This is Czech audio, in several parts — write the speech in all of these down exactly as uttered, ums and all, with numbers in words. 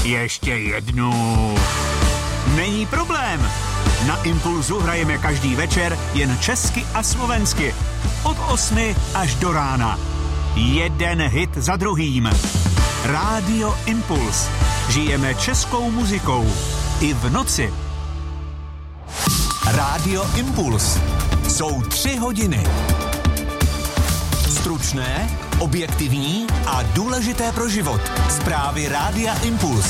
Ještě jednu. Není problém. Na Impulzu hrajeme každý večer jen česky a slovensky. Od osmi až do rána. Jeden hit za druhým. Rádio Impuls. Žijeme českou muzikou. I v noci. Rádio Impuls. Jsou tři hodiny. Stručné, objektivní a důležité pro život. Zprávy Rádia Impuls.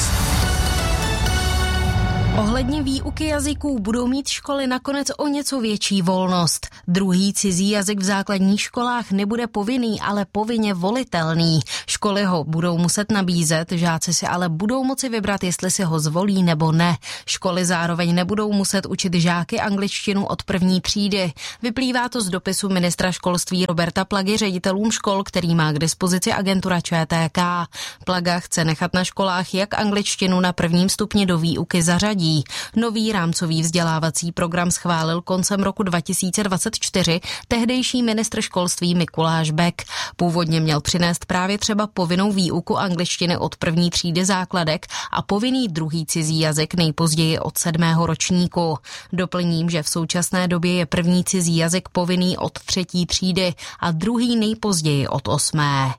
Ohledně výuky jazyků budou mít školy nakonec o něco větší volnost. Druhý cizí jazyk v základních školách nebude povinný, ale povinně volitelný. Školy ho budou muset nabízet, žáci si ale budou moci vybrat, jestli si ho zvolí nebo ne. Školy zároveň nebudou muset učit žáky angličtinu od první třídy. Vyplývá to z dopisu ministra školství Roberta Plagy ředitelům škol, který má k dispozici agentura Č T K. Plaga chce nechat na školách jak angličtinu na prvním stupni do výuky zařadí. Nový rámcový vzdělávací program schválil koncem roku dva tisíce dvacet čtyři tehdejší ministr školství Mikuláš Bek. Původně měl přinést právě třeba povinnou výuku angličtiny od první třídy základek a povinný druhý cizí jazyk nejpozději od sedmého ročníku. Doplním, že v současné době je první cizí jazyk povinný od třetí třídy a druhý nejpozději od osmé.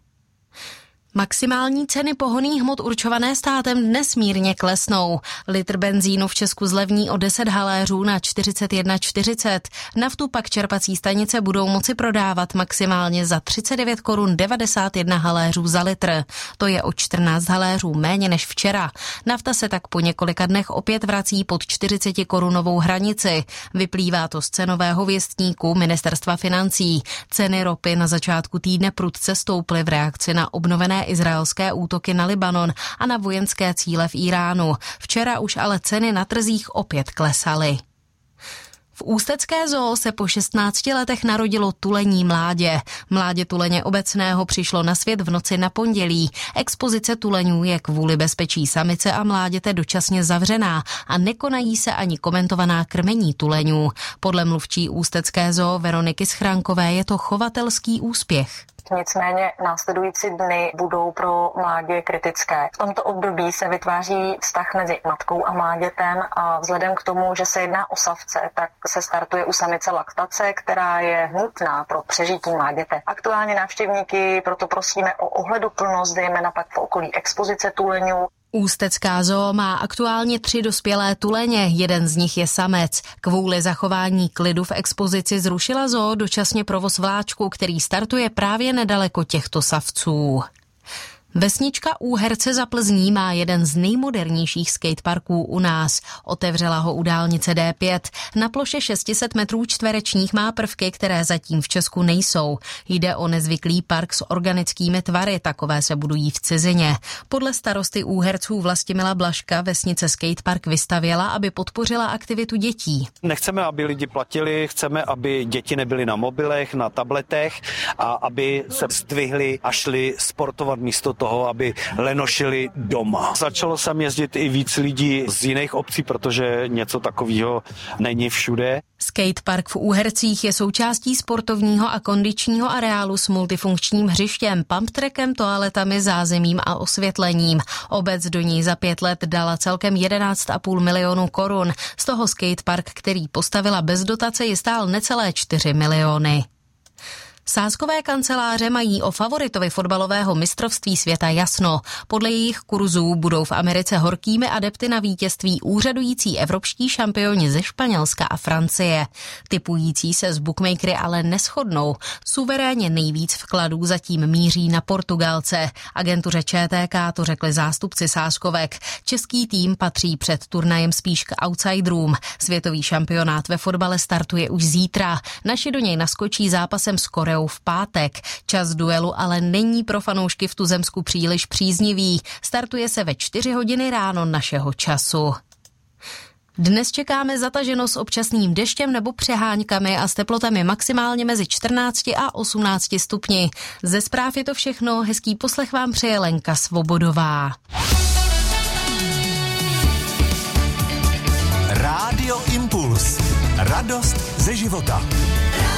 Maximální ceny pohonných hmot určované státem dnes mírně klesnou. Litr benzínu v Česku zlevní o deset haléřů na čtyřicet jedna čtyřicet. Naftu pak čerpací stanice budou moci prodávat maximálně za třicet devět korun devadesát jedna haléřů za litr. To je o čtrnáct haléřů méně než včera. Nafta se tak po několika dnech opět vrací pod čtyřicet korunovou hranici. Vyplývá to z cenového věstníku Ministerstva financí. Ceny ropy na začátku týdne prudce stouply v reakci na obnovené izraelské útoky na Libanon a na vojenské cíle v Iránu. Včera už ale ceny na trzích opět klesaly. V ústecké zoo se po šestnácti letech narodilo tulení mládě. Mládě tuleně obecného přišlo na svět v noci na pondělí. Expozice tuleňů je kvůli bezpečí samice a mláděte dočasně zavřená a nekonají se ani komentovaná krmení tuleňů. Podle mluvčí ústecké zoo Veroniky Schránkové je to chovatelský úspěch. Nicméně následující dny budou pro mládě kritické. V tomto období se vytváří vztah mezi matkou a mládětem a vzhledem k tomu, že se jedná o savce, tak se startuje u samice laktace, která je nutná pro přežití mláděte. Aktuálně návštěvníky proto prosíme o ohleduplnost, zejména pak v okolí expozice tuleňů. Ústecká zoo má aktuálně tři dospělé tuleně, jeden z nich je samec. Kvůli zachování klidu v expozici zrušila zoo dočasně provoz vláčku, který startuje právě nedaleko těchto savců. Vesnička Úherce za Plzní má jeden z nejmodernějších skateparků u nás. Otevřela ho u dálnice D pět. Na ploše šest set metrů čtverečních má prvky, které zatím v Česku nejsou. Jde o nezvyklý park s organickými tvary, takové se budují v cizině. Podle starosty Úherců Vlastimila Blažka vesnice skatepark vystavěla, aby podpořila aktivitu dětí. Nechceme, aby lidi platili, chceme, aby děti nebyly na mobilech, na tabletech a aby se zdvihli a šli sportovat místo toho, aby lenošili doma. Začalo sem jezdit i víc lidí z jiných obcí, protože něco takového není všude. Skatepark v Úhercích je součástí sportovního a kondičního areálu s multifunkčním hřištěm, pumptrackem, toaletami, zázemím a osvětlením. Obec do ní za pět let dala celkem jedenáct a půl milionu korun. Z toho skatepark, který postavila bez dotace, je stál necelé čtyři miliony. Sázkové kanceláře mají o favoritovi fotbalového mistrovství světa jasno. Podle jejich kurzů budou v Americe horkými adepty na vítězství úřadující evropští šampioni ze Španělska a Francie. Tipující se s bookmakery ale neshodnou. Suverénně nejvíc vkladů zatím míří na Portugalce. Agentuře Č T K to řekli zástupci sázkovek. Český tým patří před turnajem spíš k outsiderům. Světový šampionát ve fotbale startuje už zítra. Naši do něj naskočí zápasem s Koreou v pátek. Čas duelu ale není pro fanoušky v tuzemsku příliš příznivý. Startuje se ve čtyři hodiny ráno našeho času. Dnes čekáme zataženo s občasným deštěm nebo přeháňkami a s teplotami maximálně mezi čtrnácti a osmnácti stupni. Ze zpráv je to všechno, hezký poslech vám přeje Lenka Svobodová. Rádio Impuls. Radost ze života.